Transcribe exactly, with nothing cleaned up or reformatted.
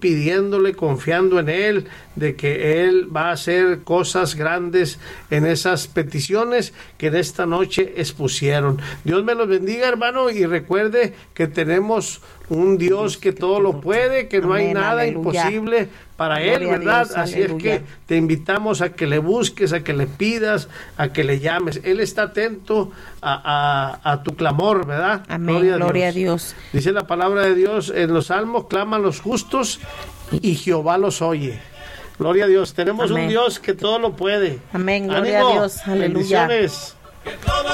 pidiéndole, confiando en Él, de que Él va a hacer cosas grandes en esas peticiones que en esta noche expusieron. Dios me los bendiga, hermano, y recuerde que tenemos un Dios que todo lo puede, que no hay nada imposible para Él, ¿verdad? Así es que te invitamos a que le busques, a que le pidas, a que le llames. Él está atento a, a, a tu clamor, ¿verdad? Amén, gloria, gloria a Dios. Dice la palabra de Dios en los salmos, claman los justos y Jehová los oye. Gloria a Dios. Tenemos Amén. Un Dios que todo lo puede. Amén, gloria ¡Ánimo! A Dios. Aleluya. Bendiciones.